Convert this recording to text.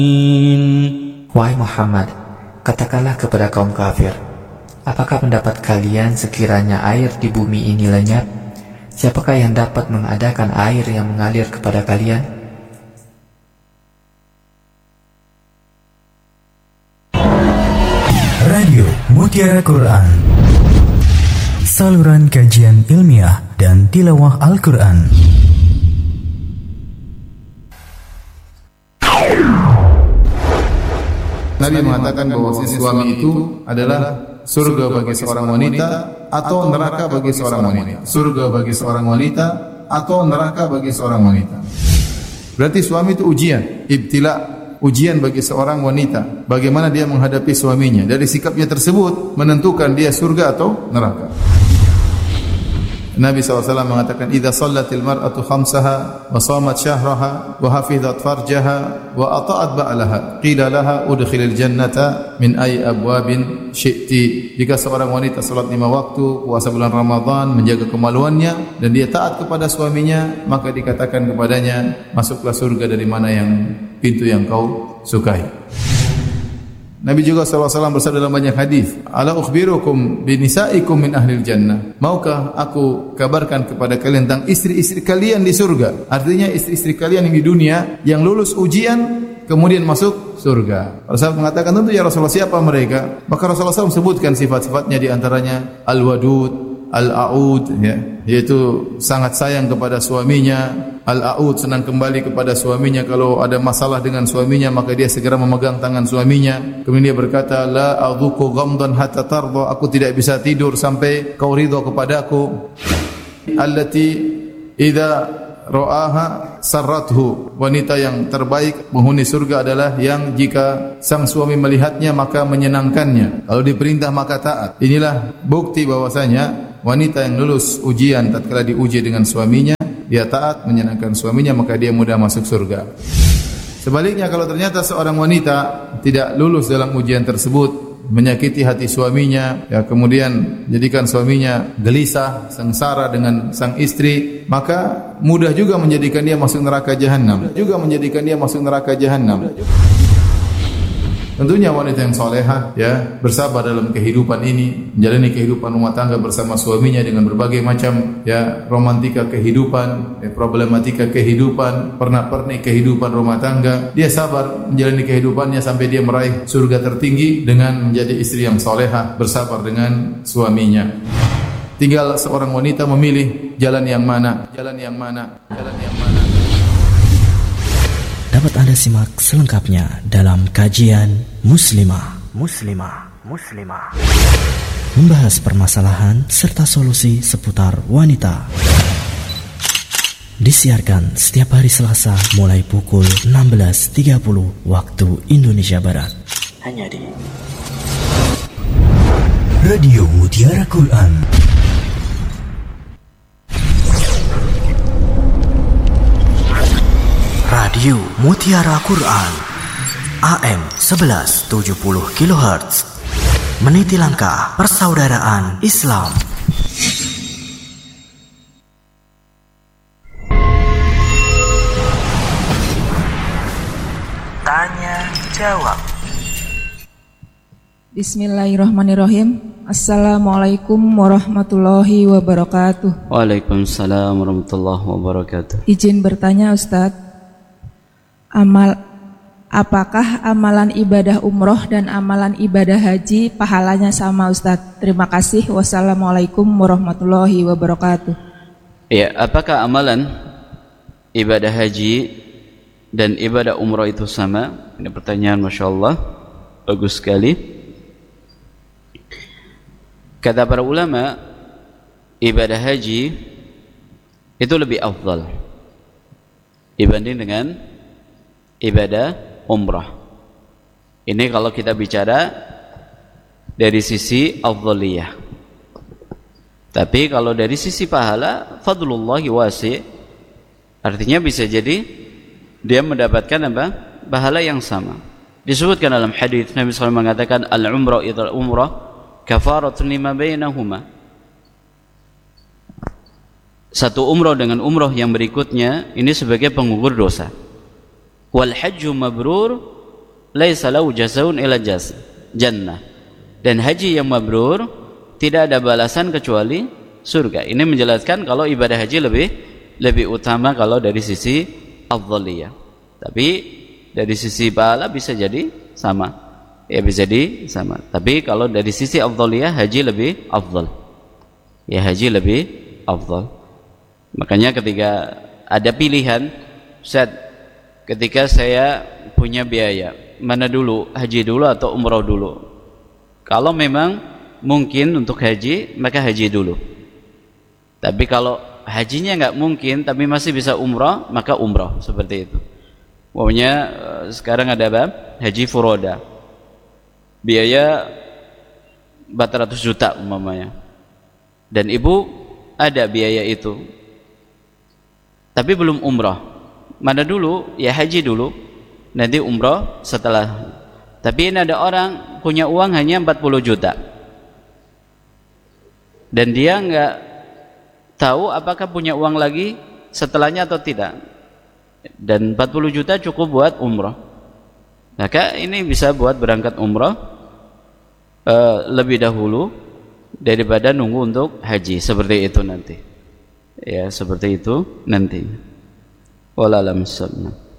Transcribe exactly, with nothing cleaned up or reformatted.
Wahai Muhammad, katakanlah kepada kaum kafir, apakah pendapat kalian sekiranya air di bumi ini lenyap? Siapakah yang dapat mengadakan air yang mengalir kepada kalian? Radio Mutiara Quran, saluran kajian ilmiah dan tilawah Al-Quran. Nabi mengatakan bahwa si suami itu adalah surga bagi seorang wanita atau neraka bagi seorang wanita. Surga bagi seorang wanita atau neraka bagi seorang wanita. Berarti suami itu ujian, ibtila, ujian bagi seorang wanita. Bagaimana dia menghadapi suaminya. Dari sikapnya tersebut menentukan dia surga atau neraka. Nabi sallallahu alaihi wasallam mengatakan, "Idza shallatil mar'atu khamsaha wa shamat syahraha wa hafizat farjaha wa ata'at ba'laha, qila laha udkhilil jannata min ayyi abwabin syi'ti." Jika seorang wanita salat lima waktu, puasa bulan Ramadan, menjaga kemaluannya dan dia taat kepada suaminya, maka dikatakan kepadanya, "Masuklah surga dari mana yang pintu yang kau sukai." Nabi juga sallallahu alaihi wasallam bersabda dalam banyak hadis, "Ala ukhbirukum bi nisaikum min ahlil jannah." Maukah aku kabarkan kepada kalian tentang istri-istri kalian di surga? Artinya istri-istri kalian yang di dunia yang lulus ujian kemudian masuk surga. Rasulullah mengatakan, tentu ya Rasulullah, siapa mereka? Maka Rasulullah shallallahu alaihi wasallam sebutkan sifat-sifatnya, di antaranya al-wadud, al-a'ud, ya, yaitu sangat sayang kepada suaminya. Al-a'ud, senang kembali kepada suaminya. Kalau ada masalah dengan suaminya, maka dia segera memegang tangan suaminya. Kemudian dia berkata, la adzuqu ghamdan hatta tarda, aku tidak bisa tidur sampai kau ridha kepadaku. Allati idza ra'aha sarrathu, wanita yang terbaik penghuni surga adalah yang jika sang suami melihatnya maka menyenangkannya. Kalau diperintah maka taat. Inilah bukti bahwasanya wanita yang lulus ujian tatkala diuji dengan suaminya, dia taat, menyenangkan suaminya, maka dia mudah masuk surga. Sebaliknya, kalau ternyata seorang wanita tidak lulus dalam ujian tersebut, menyakiti hati suaminya, ya, kemudian jadikan suaminya gelisah, sengsara dengan sang istri, maka mudah juga menjadikan dia masuk neraka jahanam. Juga menjadikan dia masuk neraka jahanam. Tentunya wanita yang solehah, ya, bersabar dalam kehidupan ini, menjalani kehidupan rumah tangga bersama suaminya dengan berbagai macam, ya, romantika kehidupan, ya, problematika kehidupan, pernak-pernik kehidupan rumah tangga. Dia sabar menjalani kehidupannya sampai dia meraih surga tertinggi dengan menjadi istri yang solehah, bersabar dengan suaminya. Tinggal seorang wanita memilih jalan yang mana, jalan yang mana, jalan yang mana. Dapat Anda simak selengkapnya dalam kajian Muslimah, Muslimah, Muslimah, membahas permasalahan serta solusi seputar wanita. Disiarkan setiap hari Selasa mulai pukul enam belas tiga puluh waktu Indonesia Barat. Hanya di Radio Mutiara Quran. Radio Mutiara Quran A M sebelas tujuh puluh kilohertz, meniti langkah persaudaraan Islam. Tanya jawab. Bismillahirrahmanirrahim. Assalamualaikum warahmatullahi wabarakatuh. Waalaikumsalam warahmatullahi wabarakatuh. Izin bertanya, Ustadz, Amal, apakah amalan ibadah umroh dan amalan ibadah haji pahalanya sama, Ustadz? Terima kasih. Wassalamualaikum warahmatullahi wabarakatuh. Ya, apakah amalan ibadah haji dan ibadah umroh itu sama? Ini pertanyaan, masya Allah, bagus sekali. Kata para ulama, ibadah haji itu lebih afdal dibanding dengan ibadah umrah. Ini kalau kita bicara dari sisi afdhaliyah. Tapi kalau dari sisi pahala, fadlullahi wasi', artinya bisa jadi dia mendapatkan apa? Pahala yang sama. Disebutkan dalam hadis Nabi sallallahu alaihi wasallam mengatakan, al-umrah idhal umrah kafaratun lima bainahuma. Satu umrah dengan umrah yang berikutnya ini sebagai penggugur dosa. Wal hajju mabrur laisa lahu jazaa'un illa jannah. Dan haji yang mabrur tidak ada balasan kecuali surga. Ini menjelaskan kalau ibadah haji lebih lebih utama kalau dari sisi afdhaliyah. Tapi dari sisi pahala bisa jadi sama. Ya bisa jadi sama. Tapi kalau dari sisi afdhaliyah haji lebih afdhal. Ya haji lebih afdhal. Makanya ketika ada pilihan, Ustaz, ketika saya punya biaya, mana dulu, haji dulu atau umroh dulu? Kalau memang mungkin untuk haji, maka haji dulu. Tapi kalau hajinya nggak mungkin, tapi masih bisa umroh, maka umroh, seperti itu. Pokoknya sekarang ada apa? Haji furoda. Biaya empat ratus juta umpamanya. Dan ibu ada biaya itu. Tapi belum umroh. Mana dulu? Ya haji dulu. Nanti umroh setelah. Tapi ini ada orang punya uang hanya empat puluh juta. Dan dia nggak tahu apakah punya uang lagi setelahnya atau tidak. Dan empat puluh juta cukup buat umroh. Maka ini bisa buat berangkat umroh uh, lebih dahulu daripada nunggu untuk haji. Seperti itu nanti. Ya, seperti itu nanti. Wallahu a'lam.